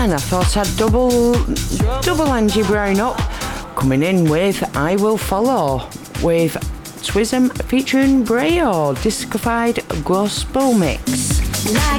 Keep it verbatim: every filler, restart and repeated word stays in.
And I thought I'd double, double Angie Brown up, coming in with I Will Follow, with Twism featuring Brayo, Discified Gospel Mix. Like